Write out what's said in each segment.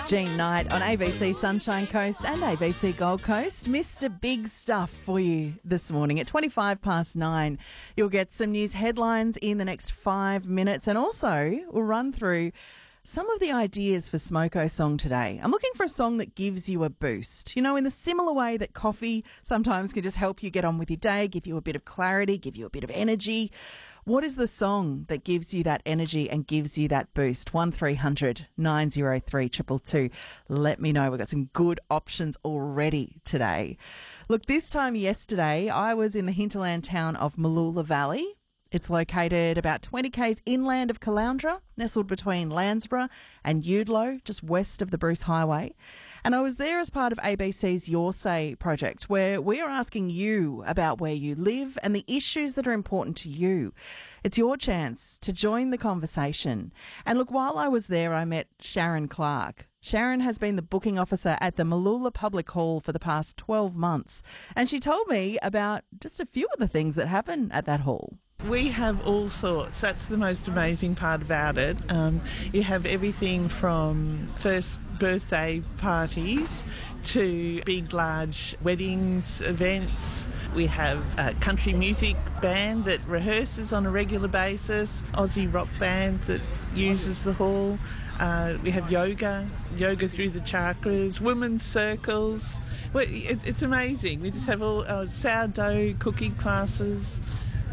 Jean Knight on ABC Sunshine Coast and ABC Gold Coast. Mr. Big Stuff for you this morning at 9:25. You'll get some news headlines in the next 5 minutes, and also we'll run through some of the ideas for Smoko Song today. I'm looking for a song that gives you a boost. You know, in the similar way that coffee sometimes can just help you get on with your day, give you a bit of clarity, give you a bit of energy. What is the song that gives you that energy and gives you that boost? 1300 903 222. Let me know. We've got some good options already today. Look, this time yesterday, I was in the hinterland town of Mooloolah Valley. It's located about 20 k's inland of Caloundra, nestled between Landsborough and Eudlo, just west of the Bruce Highway. And I was there as part of ABC's Your Say project, where we are asking you about where you live and the issues that are important to you. It's your chance to join the conversation. And look, while I was there, I met Sharon Clark. Sharon has been the booking officer at the Mooloolah Public Hall for the past 12 months. And she told me about just a few of the things that happen at that hall. We have all sorts. That's the most amazing part about it. You have everything from first birthday parties to big, large weddings, events. We have a country music band that rehearses on a regular basis, Aussie rock bands that uses the hall. We have yoga through the chakras, women's circles. Well, it's amazing. We just have all sourdough cooking classes.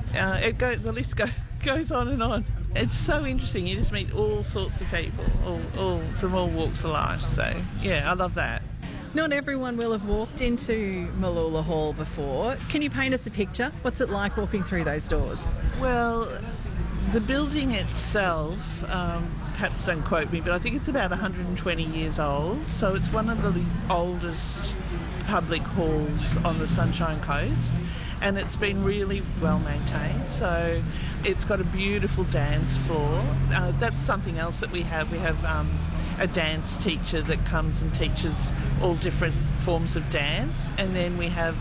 The list goes on and on. It's so interesting. You just meet all sorts of people, all from all walks of life. So, yeah, I love that. Not everyone will have walked into Mooloolah Hall before. Can you paint us a picture? What's it like walking through those doors? Well, the building itself, perhaps don't quote me, but I think it's about 120 years old. So it's one of the oldest public halls on the Sunshine Coast. And it's been really well maintained, so it's got a beautiful dance floor. That's something else that we have. We have a dance teacher that comes and teaches all different forms of dance, and then we have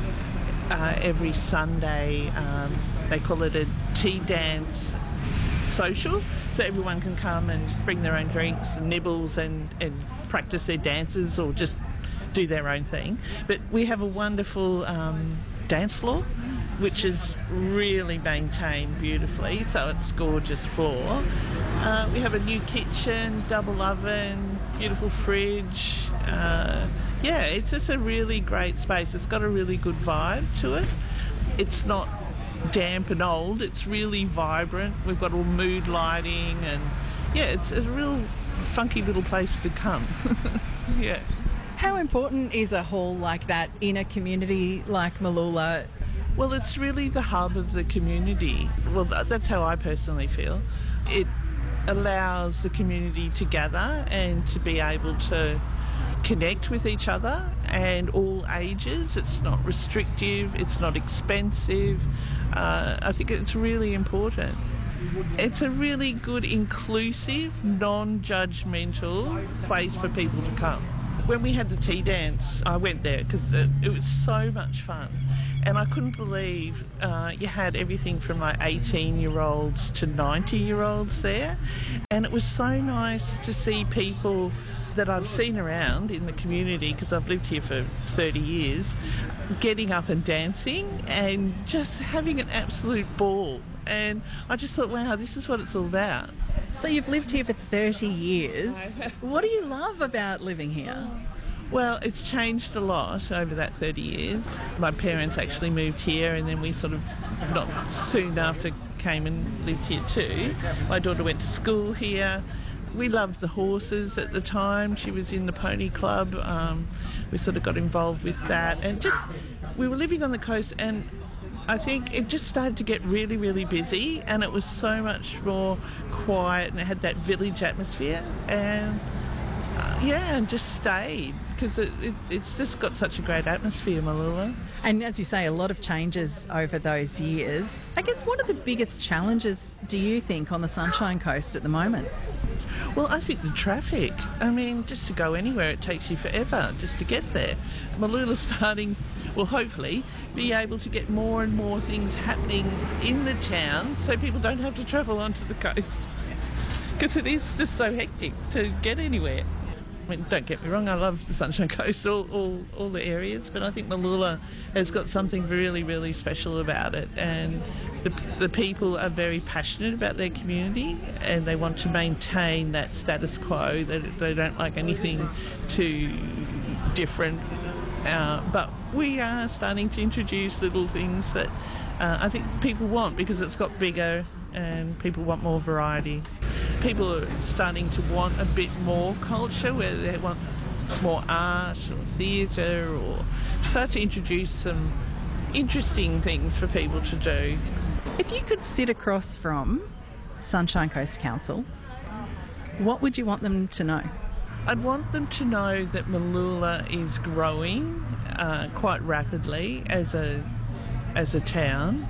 every Sunday, they call it a tea dance social, so everyone can come and bring their own drinks and nibbles and practice their dances or just do their own thing. But we have a wonderful dance floor, which is really maintained beautifully, so it's gorgeous floor. We have a new kitchen, double oven, beautiful fridge. It's just a really great space. It's got a really good vibe to it. It's not damp and old, it's really vibrant. We've got all mood lighting, and it's a real funky little place to come. Yeah. How important is a hall like that in a community like Mooloolah? Well, it's really the hub of the community. Well, that's how I personally feel. It allows the community to gather and to be able to connect with each other, and all ages. It's not restrictive, it's not expensive. I think it's really important. It's a really good, inclusive, non-judgmental place for people to come. When we had the tea dance, I went there because it was so much fun. And I couldn't believe you had everything from like 18-year-olds to 90-year-olds there. And it was so nice to see people that I've seen around in the community, because I've lived here for 30 years, getting up and dancing and just having an absolute ball. And I just thought, wow, this is what it's all about. So you've lived here for 30 years. What do you love about living here? Well, it's changed a lot over that 30 years. My parents actually moved here, and then we sort of, not soon after, came and lived here too. My daughter went to school here. We loved the horses at the time. She was in the pony club. We sort of got involved with that. And just, we were living on the coast, and I think it just started to get really, really busy, and it was so much more quiet, and it had that village atmosphere, and and just stayed, because it's just got such a great atmosphere, Mooloolah. And as you say, a lot of changes over those years. I guess, what are the biggest challenges, do you think, on the Sunshine Coast at the moment? Well, I think the traffic. I mean, just to go anywhere, it takes you forever just to get there. Mooloolah's starting, will hopefully be able to get more and more things happening in the town, so people don't have to travel onto the coast. Because it is just so hectic to get anywhere. I mean, don't get me wrong, I love the Sunshine Coast, all the areas, but I think Mooloolah has got something really, really special about it, and the people are very passionate about their community, and they want to maintain that status quo. They don't like anything too different, but we are starting to introduce little things that I think people want, because it's got bigger and people want more variety. People are starting to want a bit more culture, where they want more art or theatre, or start to introduce some interesting things for people to do. If you could sit across from Sunshine Coast Council, what would you want them to know? I'd want them to know that Mooloolah is growing quite rapidly as a town,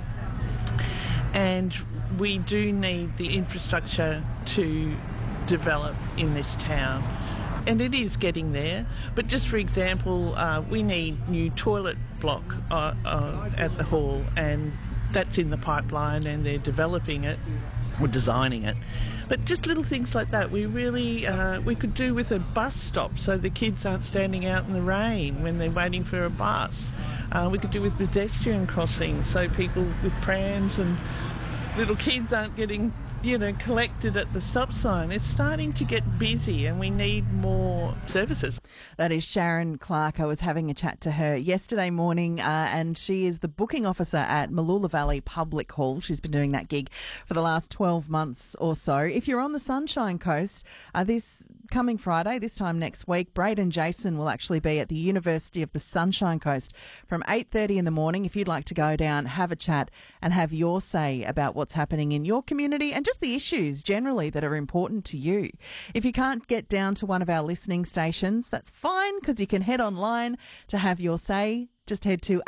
and we do need the infrastructure to develop in this town. And it is getting there. But just for example, we need new toilet block at the hall, and that's in the pipeline, and they're developing it or designing it. But just little things like that we could do with a bus stop, so the kids aren't standing out in the rain when they're waiting for a bus. We could do with pedestrian crossings, so people with prams and little kids aren't getting collected at the stop sign. It's starting to get busy, and we need more services. That is Sharon Clark. I was having a chat to her yesterday morning, and she is the booking officer at Mooloolah Valley Public Hall. She's been doing that gig for the last 12 months or so. If you're on the Sunshine Coast, this coming Friday, this time next week, Braden Jason will actually be at the University of the Sunshine Coast from 8:30 in the morning. If you'd like to go down, have a chat and have your say about what's happening in your community and just the issues generally that are important to you. If you can't get down to one of our listening stations, that's fine, because you can head online to have your say. Just head to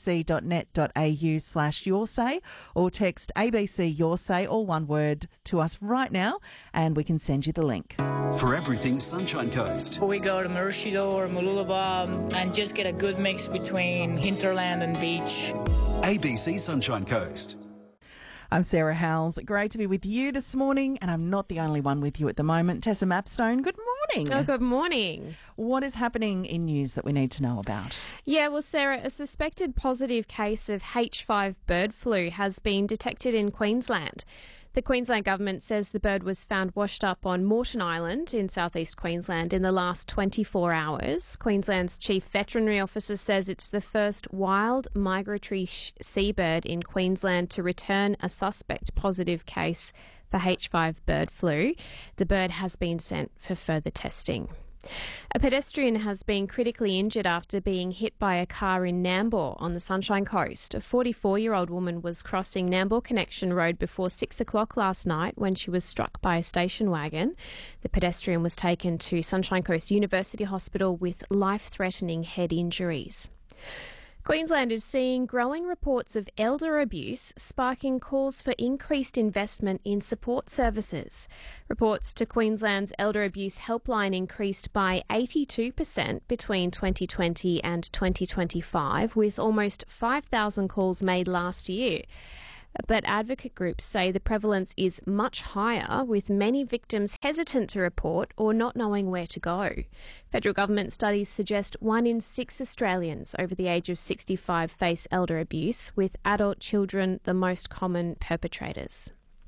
abc.net.au/yoursay or text ABC Your Say, all one word, to us right now, and we can send you the link. For everything Sunshine Coast, We go to Maroochydore or Mooloolaba and just get a good mix between hinterland and beach. ABC Sunshine Coast. I'm Sarah Howells. Great to be with you this morning, and I'm not the only one with you at the moment. Tessa Mapstone, good morning. Oh, good morning. What is happening in news that we need to know about? Yeah, well, Sarah, a suspected positive case of H5 bird flu has been detected in Queensland. The Queensland government says the bird was found washed up on Moreton Island in southeast Queensland in the last 24 hours. Queensland's chief veterinary officer says it's the first wild migratory seabird in Queensland to return a suspect positive case for H5 bird flu. The bird has been sent for further testing. A pedestrian has been critically injured after being hit by a car in Nambour on the Sunshine Coast. A 44-year-old woman was crossing Nambour Connection Road before 6 o'clock last night when she was struck by a station wagon. The pedestrian was taken to Sunshine Coast University Hospital with life-threatening head injuries. Queensland is seeing growing reports of elder abuse, sparking calls for increased investment in support services. Reports to Queensland's Elder Abuse Helpline increased by 82% between 2020 and 2025, with almost 5,000 calls made last year. But advocate groups say the prevalence is much higher, with many victims hesitant to report or not knowing where to go. Federal government studies suggest 1 in 6 Australians over the age of 65 face elder abuse, with adult children the most common perpetrators.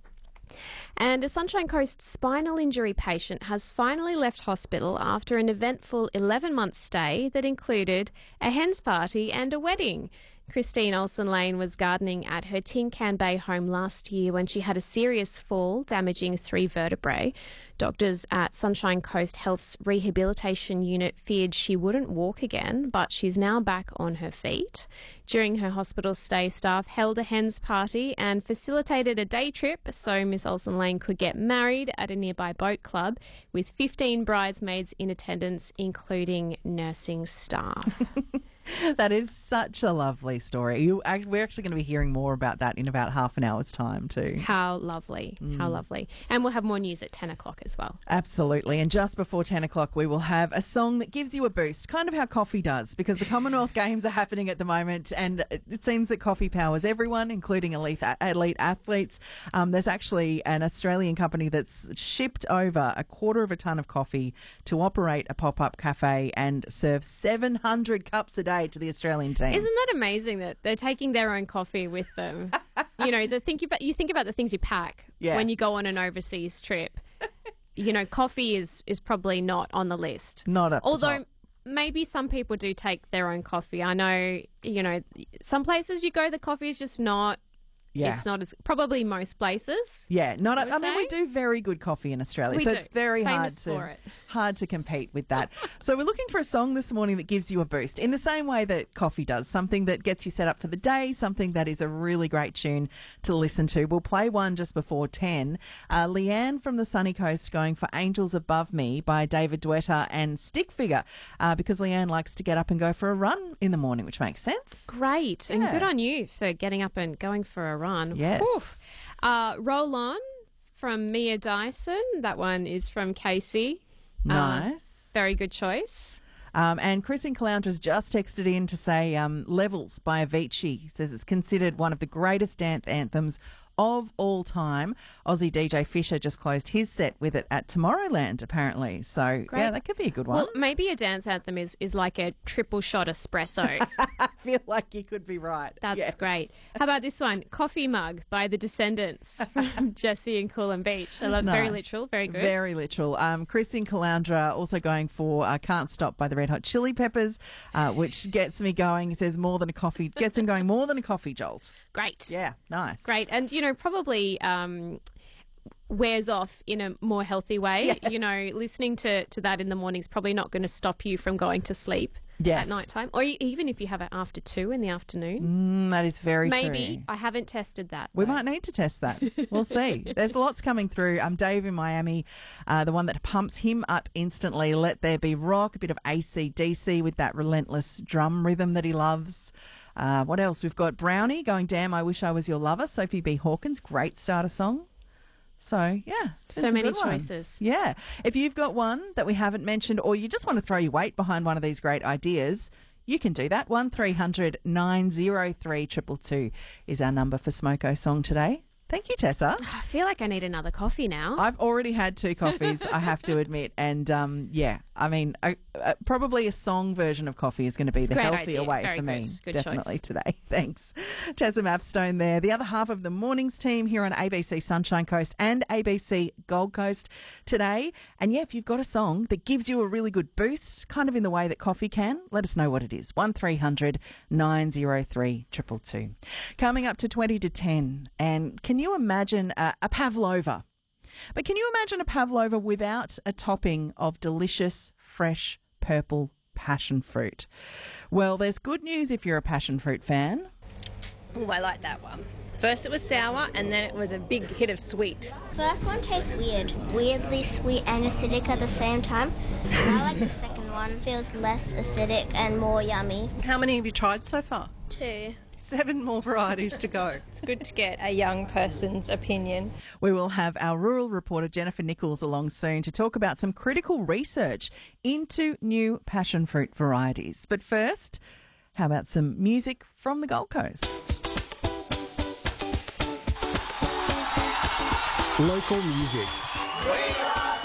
And a Sunshine Coast spinal injury patient has finally left hospital after an eventful 11-month stay that included a hens party and a wedding. Christine Olsen-Lane was gardening at her Tin Can Bay home last year when she had a serious fall, damaging 3 vertebrae. Doctors at Sunshine Coast Health's rehabilitation unit feared she wouldn't walk again, but she's now back on her feet. During her hospital stay, staff held a hens party and facilitated a day trip so Miss Olsen-Lane could get married at a nearby boat club, with 15 bridesmaids in attendance, including nursing staff. That is such a lovely story. We're actually going to be hearing more about that in about half an hour's time too. How lovely. How lovely. And we'll have more news at 10 o'clock as well. Absolutely. And just before 10 o'clock, we will have a song that gives you a boost, kind of how coffee does, because the Commonwealth Games are happening at the moment, and it seems that coffee powers everyone, including elite athletes. There's actually an Australian company that's shipped over 1/4 of a tonne of coffee to operate a pop-up cafe and serve 700 cups a day to the Australian team. Isn't that amazing that they're taking their own coffee with them? You think about the things you pack when you go on an overseas trip. Coffee is probably not on the list. Not at Although the top. Maybe some people do take their own coffee. I know, some places you go, the coffee is just not. Yeah. It's not as probably most places. Yeah, not. I mean, say? we do very good coffee in Australia, We so do. it's very Famous for it. hard to compete with that. So we're looking for a song this morning that gives you a boost in the same way that coffee does, something that gets you set up for the day, something that is a really great tune to listen to. We'll play one just before 10. Leanne from the Sunny Coast going for Angels Above Me by David Duetta and Stick Figure, because Leanne likes to get up and go for a run in the morning, which makes sense. Great. And Yeah. good on you for getting up and going for a run. Yes. Oof. Roll On from Mia Dyson. That one is from Casey. Nice. Very good choice. And Chris in Calandra's just texted in to say Levels by Avicii. He says it's considered one of the greatest dance anthems of all time. Aussie DJ Fisher just closed his set with it at Tomorrowland, apparently. So, Great. yeah, that could be a good one. Well, maybe a dance anthem is like a triple shot espresso. I feel like you could be right. That's Yes. great. How about this one? Coffee Mug by The Descendants from Jesse and Coolum Beach. I love Very Nice. literal. Very good. Very literal. Chris in Calandra also going for Can't Stop by the Red Hot Chili Peppers, which gets me going. He says gets him going more than a coffee jolt. Great. Yeah, nice. Great. And, probably wears off in a more healthy way. Yes. Listening to that in the morning is probably not going to stop you from going to sleep Yes. at night time. Or even if you have it after 2 in the afternoon. That is very Maybe. true. I haven't tested that. We though. might need to test that. We'll see. There's lots coming through. Dave in Miami, the one that pumps him up instantly. Let There Be Rock, a bit of AC/DC with that relentless drum rhythm that he loves. What else? We've got Brownie going, Damn, I Wish I Was Your Lover. Sophie B. Hawkins, great starter song. So, yeah. it's been So some many good ones. choices. Yeah. If you've got one that we haven't mentioned, or you just want to throw your weight behind one of these great ideas, you can do that. 1300 903 222 is our number for Smoko Song today. Thank you, Tessa. I feel like I need another coffee now. I've already had 2 coffees, I have to admit. And, probably a song version of coffee is going to be the great healthier idea. way Very for me. good. Good Definitely choice. today. Thanks. Tessa Mapstone there. The other half of the mornings team here on ABC Sunshine Coast and ABC Gold Coast today. And yeah, if you've got a song that gives you a really good boost, kind of in the way that coffee can, let us know what it is. 1300 903 222. Coming up to 20 to 10. And can you imagine a pavlova? But can you imagine a pavlova without a topping of delicious, fresh, purple passion fruit? Well, there's good news if you're a passion fruit fan. Ooh, I like that one. First it was sour and then it was a big hit of sweet. First one tastes weird. Weirdly sweet and acidic at the same time. I like the second one. Feels less acidic and more yummy. How many have you tried so far? 2. 7 more varieties to go. It's good to get a young person's opinion. We will have our rural reporter Jennifer Nichols along soon to talk about some critical research into new passion fruit varieties. But first, how about some music from the Gold Coast? Local music.